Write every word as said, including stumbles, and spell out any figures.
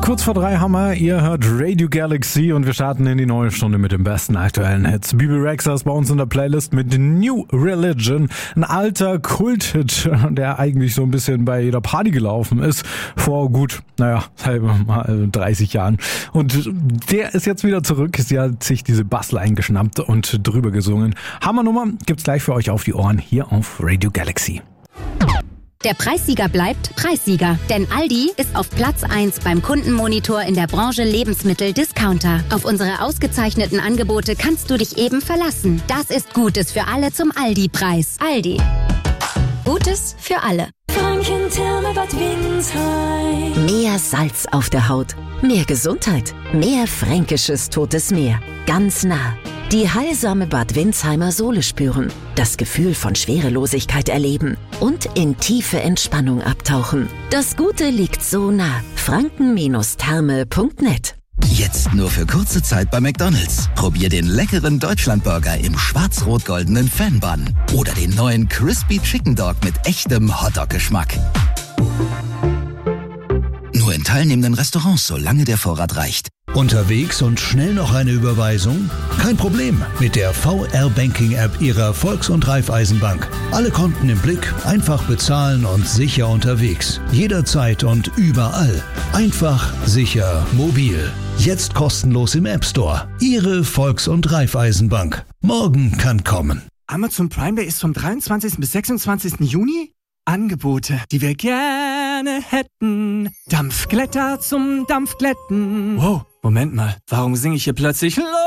Kurz vor drei haben wir, ihr hört Radio Galaxy und wir starten in die neue Stunde mit den besten aktuellen Hits. B B Rexha ist bei uns in der Playlist mit New Religion, ein alter Kult-Hit, der eigentlich so ein bisschen bei jeder Party gelaufen ist, vor gut, naja, mal dreißig Jahren. Und der ist jetzt wieder zurück, sie hat sich diese Bassline geschnappt und drüber gesungen. Hammernummer gibt's gleich für euch auf die Ohren hier auf Radio Galaxy. Der Preissieger bleibt Preissieger, denn Aldi ist auf Platz eins beim Kundenmonitor in der Branche Lebensmittel-Discounter. Auf unsere ausgezeichneten Angebote kannst du dich eben verlassen. Das ist Gutes für alle zum Aldi-Preis. Aldi. Gutes für alle. Franken Therme Bad Windsheim. Mehr Salz auf der Haut, mehr Gesundheit, mehr fränkisches Totes Meer. Ganz nah. Die heilsame Bad Windsheimer Sohle spüren, das Gefühl von Schwerelosigkeit erleben und in tiefe Entspannung abtauchen. Das Gute liegt so nah. franken Therme punkt net. Jetzt nur für kurze Zeit bei McDonald's. Probier den leckeren Deutschlandburger im schwarz-rot-goldenen Fan-Bun oder den neuen Crispy Chicken Dog mit echtem Hotdog-Geschmack. Nur in teilnehmenden Restaurants, solange der Vorrat reicht. Unterwegs und schnell noch eine Überweisung? Kein Problem mit der V R-Banking-App Ihrer Volks- und Raiffeisenbank. Alle Konten im Blick, einfach bezahlen und sicher unterwegs. Jederzeit und überall. Einfach, sicher, mobil. Jetzt kostenlos im App Store. Ihre Volks- und Raiffeisenbank. Morgen kann kommen. Amazon Prime Day ist vom dreiundzwanzigsten bis sechsundzwanzigsten Juni. Angebote, die wir gerne hätten. Dampfglätter zum Dampfglätten. Wow, Moment mal, warum singe ich hier plötzlich